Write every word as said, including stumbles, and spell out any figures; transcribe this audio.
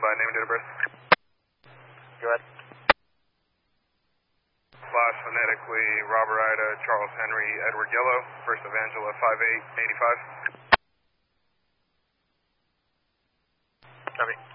by name and date of birth. Go ahead. Slash phonetically Robert Ida, Charles Henry, Edward Yellow, First of Angela, five eight eighty-five. Copy.